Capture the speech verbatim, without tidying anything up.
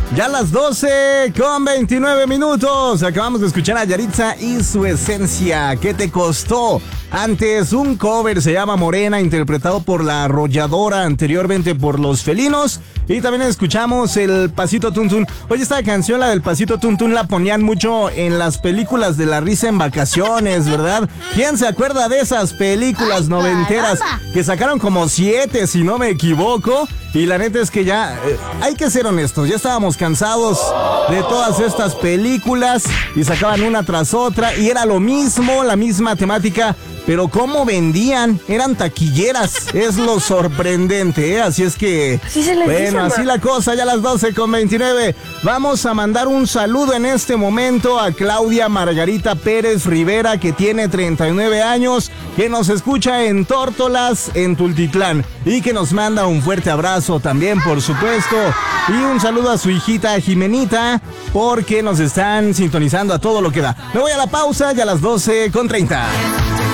Ya a las doce con veintinueve minutos. Acabamos de escuchar a Yaritza y su esencia. ¿Qué te costó? Antes un cover, se llama Morena, interpretado por La Arrolladora, anteriormente por Los Felinos. Y también escuchamos el Pasito Tun Tun. Oye, esta canción, la del Pasito Tun Tun, la ponían mucho en las películas de La Risa en Vacaciones, ¿verdad? ¿Quién se acuerda de esas películas Ay, noventeras? Caramba. Que sacaron como siete, si no me equivoco. Y la neta es que ya, eh, hay que ser honestos, ya estábamos cansados de todas estas películas y sacaban una tras otra y era lo mismo, la misma temática, pero cómo vendían, eran taquilleras, es lo sorprendente, ¿eh? Así es que, así se les bueno, dice, así la cosa, ya a las doce con veintinueve. Vamos a mandar un saludo en este momento a Claudia Margarita Pérez Rivera, que tiene treinta y nueve años, que nos escucha en Tórtolas, en Tultitlán, y que nos manda un fuerte abrazo también, por supuesto, y un saludo a su hijita Jimenita, porque nos están sintonizando a todo lo que da. Me voy a la pausa, ya a las doce con treinta.